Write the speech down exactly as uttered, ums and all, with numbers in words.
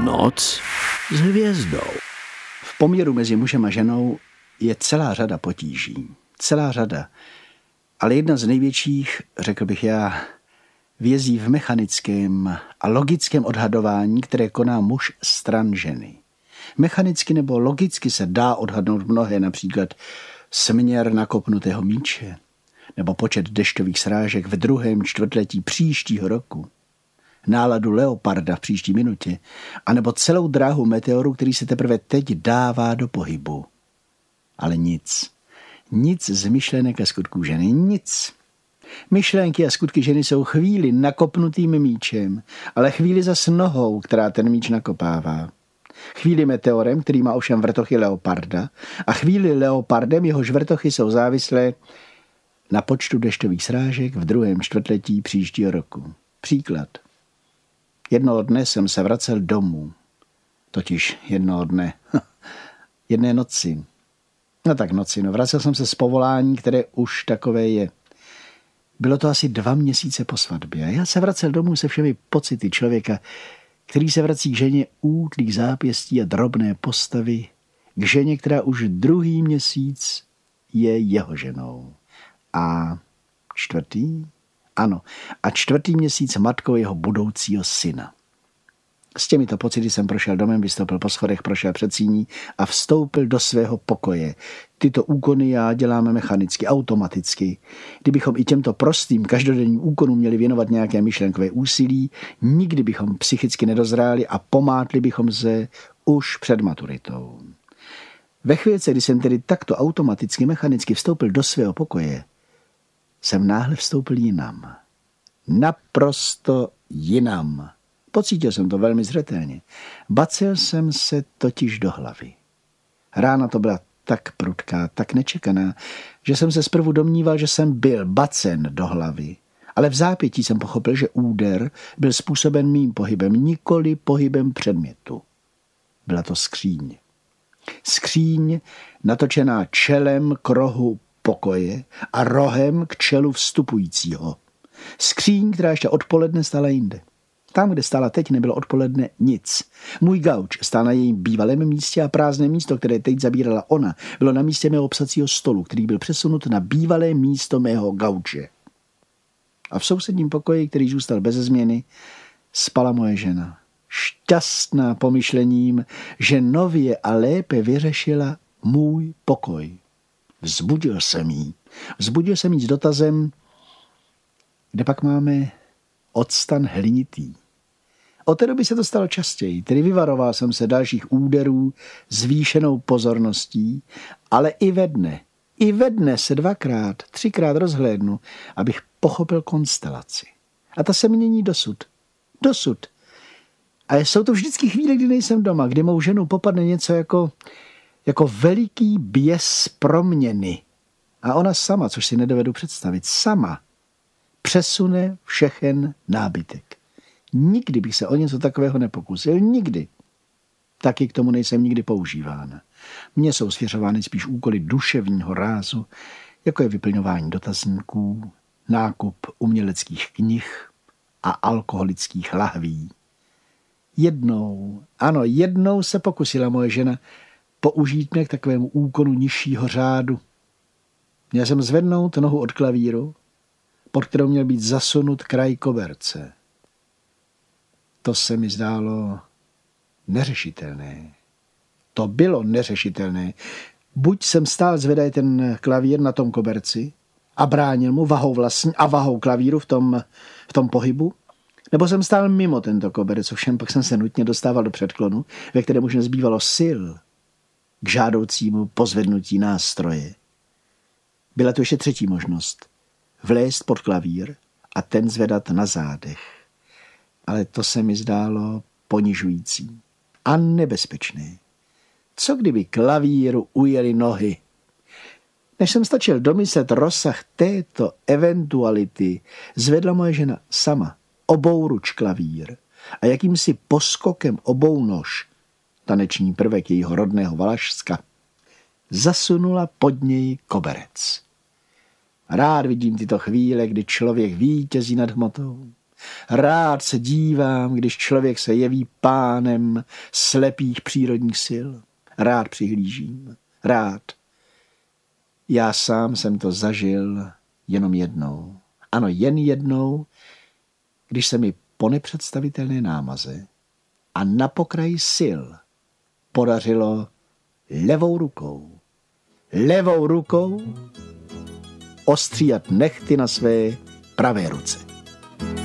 Noc s hvězdou. V poměru mezi mužem a ženou je celá řada potíží. Celá řada. Ale jedna z největších, řekl bych já, vězí v mechanickém a logickém odhadování, které koná muž stran ženy. Mechanicky nebo logicky se dá odhadnout mnohé, například směr nakopnutého míče, nebo počet dešťových srážek v druhém čtvrtletí příštího roku, náladu leoparda v příští minutě, anebo celou dráhu meteoru, který se teprve teď dává do pohybu. Ale nic. Nic z myšlenek a skutků ženy. Nic. Myšlenky a skutky ženy jsou chvíli nakopnutým míčem, ale chvíli zas nohou, která ten míč nakopává. Chvíli meteorem, který má ovšem vrtochy leoparda, a chvíli leopardem, jehož vrtochy jsou závislé na počtu dešťových srážek v druhém čtvrtletí příštího roku. Příklad. Jednoho dne jsem se vracel domů. Totiž jednoho dne. Jedné noci. No tak noci, no. Vracel jsem se z povolání, které už takové je. Bylo to asi dva měsíce po svatbě. Já se vracel domů se všemi pocity člověka, který se vrací k ženě útlých zápěstí a drobné postavy, k ženě, která už druhý měsíc je jeho ženou. A čtvrtý? Ano, a čtvrtý měsíc matkou jeho budoucího syna. S těmito pocity jsem prošel domem, vystoupil po schodech, prošel předsíní a vstoupil do svého pokoje. Tyto úkony já děláme mechanicky, automaticky. Kdybychom i těmto prostým každodenním úkonům měli věnovat nějaké myšlenkové úsilí, nikdy bychom psychicky nedozráli a pomátli bychom se už před maturitou. Ve chvíli, kdy jsem tedy takto automaticky, mechanicky vstoupil do svého pokoje, jsem náhle vstoupil jinam. Naprosto jinam. Pocítil jsem to velmi zřetelně. Bacil jsem se totiž do hlavy. Rána to byla tak prudká, tak nečekaná, že jsem se zprvu domníval, že jsem byl bacen do hlavy. Ale v zápětí jsem pochopil, že úder byl způsoben mým pohybem, nikoli pohybem předmětu. Byla to skříň. Skříň natočená čelem k rohu pokoje a rohem k čelu vstupujícího. Skříň, která ještě odpoledne stála jinde. Tam, kde stála teď, nebylo odpoledne nic. Můj gauč stál na jejím bývalém místě a prázdné místo, které teď zabírala ona, bylo na místě mého psacího stolu, který byl přesunut na bývalé místo mého gauče. A v sousedním pokoji, který zůstal beze změny, spala moje žena. Šťastná pomyšlením, že nově a lépe vyřešila můj pokoj. Vzbudil jsem jí. Vzbudil jsem jí s dotazem, kde pak máme octan hlinitý. Od té doby se to stalo častěji, tedy vyvaroval jsem se dalších úderů zvýšenou pozorností, ale i ve dne, i ve dne se dvakrát, třikrát rozhlédnu, abych pochopil konstelaci. A ta se mění dosud. Dosud. A jsou to vždycky chvíle, kdy nejsem doma, kdy mou ženu popadne něco jako, jako veliký běs proměny. A ona sama, což si nedovedu představit, sama přesune všechen nábytek. Nikdy bych se o něco takového nepokusil. Nikdy. Taky k tomu nejsem nikdy používán. Mně jsou svěřovány spíš úkoly duševního rázu, jako je vyplňování dotazníků, nákup uměleckých knih a alkoholických lahví. Jednou, ano, jednou se pokusila moje žena použít mě k takovému úkonu nižšího řádu. Měl jsem zvednout nohu od klavíru, pod kterou měl být zasunut kraj koberce. To se mi zdálo neřešitelné. To bylo neřešitelné. Buď jsem stál zvedaj ten klavír na tom koberci a bránil mu vahou vlastní a vahou klavíru v tom, v tom pohybu, nebo jsem stál mimo tento koberec, ovšem pak jsem se nutně dostával do předklonu, ve kterém už nezbývalo sil k žádoucímu pozvednutí nástroje. Byla tu ještě třetí možnost. Vlézt pod klavír a ten zvedat na zádech. Ale to se mi zdálo ponižující a nebezpečné. Co kdyby klavíru ujeli nohy? Než jsem stačil domyslet rozsah této eventuality, zvedla moje žena sama obouruč klavír a jakýmsi poskokem obou nož, taneční prvek jejího rodného Valašska, zasunula pod něj koberec. Rád vidím tyto chvíle, kdy člověk vítězí nad hmotou. Rád se dívám, když člověk se jeví pánem slepých přírodních sil. Rád přihlížím. Rád. Já sám jsem to zažil jenom jednou. Ano, jen jednou, když se mi po nepředstavitelné námaze a na pokraji sil podařilo levou rukou, levou rukou ostříhat nehty na své pravé ruce.